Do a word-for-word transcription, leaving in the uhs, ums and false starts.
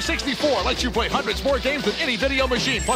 sixty-four lets you play hundreds more games than any video machine.